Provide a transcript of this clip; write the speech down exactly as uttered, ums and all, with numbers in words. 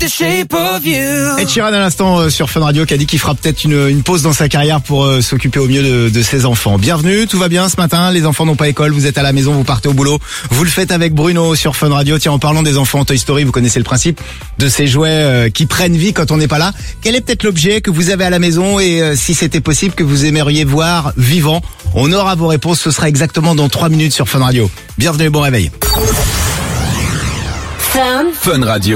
the shape of you. Ed Sheeran à l'instant euh, sur Fun Radio qui a dit qu'il fera peut-être une, une pause dans sa carrière pour euh, s'occuper au mieux de, de ses enfants. Bienvenue, tout va bien ce matin, les enfants n'ont pas école, vous êtes à la maison, vous partez au boulot, vous le faites avec Bruno sur Fun Radio. Tiens, en parlant des enfants, Toy Story, vous connaissez le principe de ces jouets euh, qui prennent vie quand on n'est pas là. Quel est peut-être l'objet que vous avez à la maison et euh, si c'était possible que vous aimeriez voir vivant? On aura vos réponses, ce sera exactement dans trois minutes sur Fun Radio. Bienvenue, bon réveil. Fun. Fun Radio.